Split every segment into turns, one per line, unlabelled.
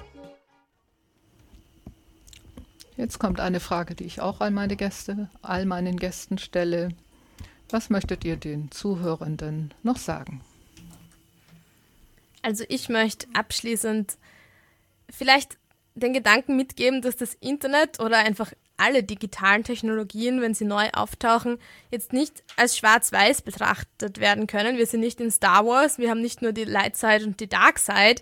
Jetzt kommt eine Frage, die ich auch an all meinen Gästen stelle. Was möchtet ihr den Zuhörenden noch sagen?
Also ich möchte abschließend vielleicht den Gedanken mitgeben, dass das Internet oder einfach alle digitalen Technologien, wenn sie neu auftauchen, jetzt nicht als schwarz-weiß betrachtet werden können. Wir sind nicht in Star Wars, wir haben nicht nur die Light Side und die Dark Side.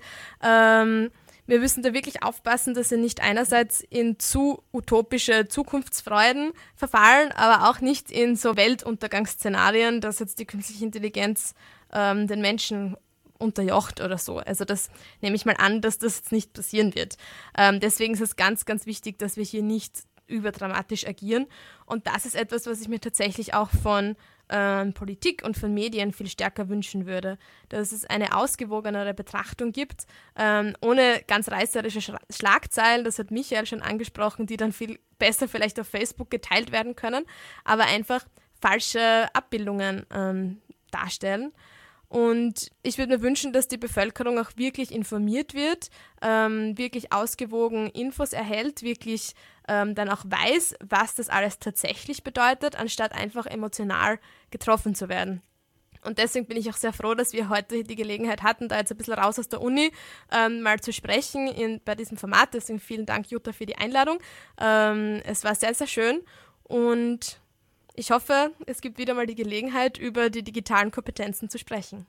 Wir müssen da wirklich aufpassen, dass wir nicht einerseits in zu utopische Zukunftsfreuden verfallen, aber auch nicht in so Weltuntergangsszenarien, dass jetzt die künstliche Intelligenz den Menschen unterjocht oder so. Also das nehme ich mal an, dass das jetzt nicht passieren wird. Deswegen ist es ganz, ganz wichtig, dass wir hier nicht überdramatisch agieren. Und das ist etwas, was ich mir tatsächlich auch von Politik und von Medien viel stärker wünschen würde, dass es eine ausgewogenere Betrachtung gibt, ohne ganz reißerische Schlagzeilen, das hat Michael schon angesprochen, die dann viel besser vielleicht auf Facebook geteilt werden können, aber einfach falsche Abbildungen darstellen. Und ich würde mir wünschen, dass die Bevölkerung auch wirklich informiert wird, wirklich ausgewogen Infos erhält, wirklich dann auch weiß, was das alles tatsächlich bedeutet, anstatt einfach emotional getroffen zu werden. Und deswegen bin ich auch sehr froh, dass wir heute die Gelegenheit hatten, da jetzt ein bisschen raus aus der Uni mal zu sprechen bei diesem Format. Deswegen vielen Dank, Jutta, für die Einladung. Es war sehr, sehr schön und ich hoffe, es gibt wieder mal die Gelegenheit, über die digitalen Kompetenzen zu sprechen.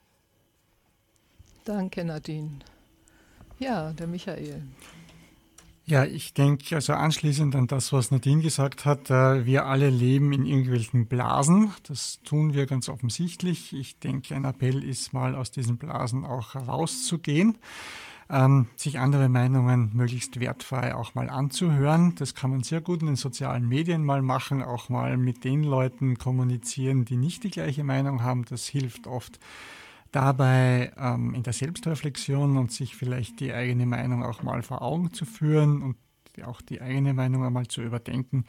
Danke, Nadine. Ja, der Michael.
Ja, ich denke, also anschließend an das, was Nadine gesagt hat, wir alle leben in irgendwelchen Blasen. Das tun wir ganz offensichtlich. Ich denke, ein Appell ist mal aus diesen Blasen auch rauszugehen. Sich andere Meinungen möglichst wertfrei auch mal anzuhören. Das kann man sehr gut in den sozialen Medien mal machen, auch mal mit den Leuten kommunizieren, die nicht die gleiche Meinung haben. Das hilft oft dabei in der Selbstreflexion und sich vielleicht die eigene Meinung auch mal vor Augen zu führen und auch die eigene Meinung einmal zu überdenken.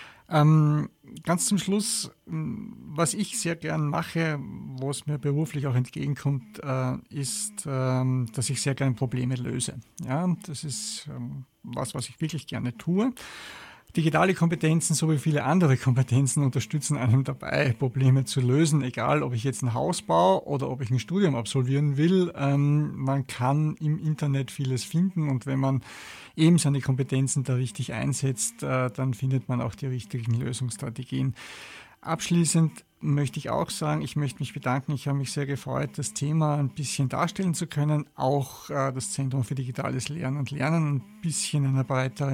Ganz zum Schluss, was ich sehr gern mache, wo es mir beruflich auch entgegenkommt, ist, dass ich sehr gern Probleme löse. Ja, das ist was ich wirklich gerne tue. Digitale Kompetenzen sowie viele andere Kompetenzen unterstützen einem dabei, Probleme zu lösen, egal ob ich jetzt ein Haus baue oder ob ich ein Studium absolvieren will. Man kann im Internet vieles finden und wenn man eben seine Kompetenzen da richtig einsetzt, dann findet man auch die richtigen Lösungsstrategien. Abschließend möchte ich auch sagen, ich möchte mich bedanken. Ich habe mich sehr gefreut, das Thema ein bisschen darstellen zu können, auch das Zentrum für digitales Lernen und Lernen ein bisschen einem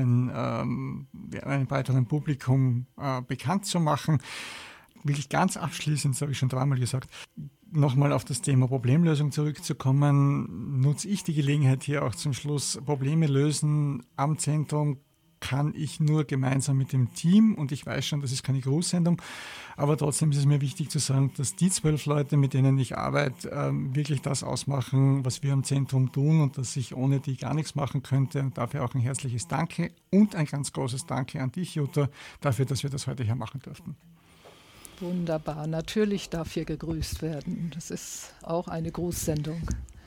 breiteren Publikum bekannt zu machen. Wirklich ganz abschließend, das habe ich schon dreimal gesagt, nochmal auf das Thema Problemlösung zurückzukommen, nutze ich die Gelegenheit hier auch zum Schluss. Probleme lösen am Zentrum kann ich nur gemeinsam mit dem Team und ich weiß schon, das ist keine Großsendung, aber trotzdem ist es mir wichtig zu sagen, dass die 12 Leute, mit denen ich arbeite, wirklich das ausmachen, was wir am Zentrum tun und dass ich ohne die gar nichts machen könnte und dafür auch ein herzliches Danke und ein ganz großes Danke an dich, Jutta, dafür, dass wir das heute hier machen durften.
Wunderbar, natürlich darf hier gegrüßt werden. Das ist auch eine Grußsendung.